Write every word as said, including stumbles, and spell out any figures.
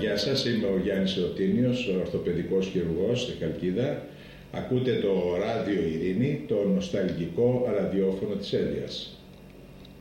γεια σας, είμαι ο Γιάννης Ερωτήνιος, ορθοπαιδικός χειρουργός στη Χαλκίδα. Ακούτε το Ράδιο Ειρήνη, το νοσταλγικό ραδιόφωνο της Έλειας.